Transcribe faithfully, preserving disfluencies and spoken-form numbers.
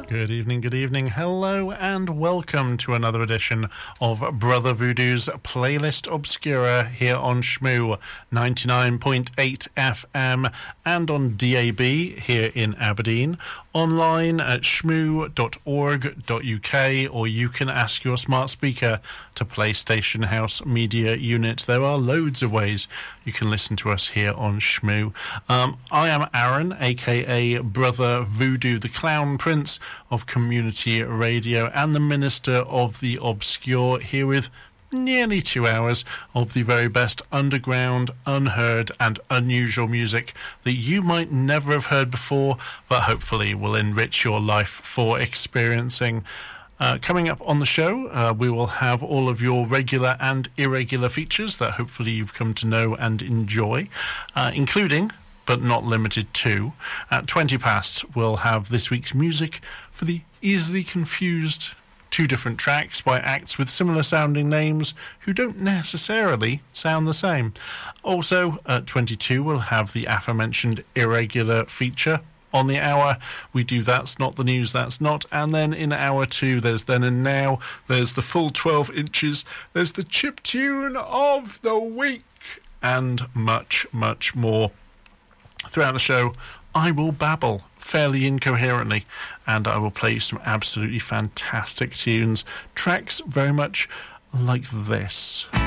Good evening, good evening, hello and welcome to another edition of Brother Voodoo's Playlist Obscura here on Shmoo ninety-nine point eight F M and on D A B here in Aberdeen, online at shmoo dot org dot U K, or you can ask your smart speaker to play Station House Media Unit. There are loads of ways you can listen to us here on Shmoo. Um, I am Aaron, aka Brother Voodoo, the Clown Prince of community radio and the Minister of the Obscure, here with nearly two hours of the very best underground, unheard and unusual music that you might never have heard before, but hopefully will enrich your life for experiencing. Uh, coming up on the show, uh, we will have all of your regular and irregular features that hopefully you've come to know and enjoy, uh, including, but not limited to, at twenty past, we'll have this week's music for the easily confused two different tracks by acts with similar sounding names who don't necessarily sound the same. Also, at twenty-two, we'll have the aforementioned irregular feature. On the hour, we do That's Not the News, That's Not, and then in hour two, there's Then and Now, there's the full twelve inches, there's the chip tune of the week, and much, much more. Throughout the show, I will babble fairly incoherently, and I will play you some absolutely fantastic tunes, tracks very much like this.